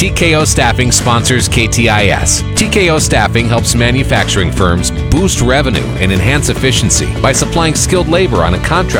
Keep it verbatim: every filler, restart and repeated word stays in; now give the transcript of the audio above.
T K O Staffing sponsors K T I S. T K O Staffing helps manufacturing firms boost revenue and enhance efficiency by supplying skilled labor on a contract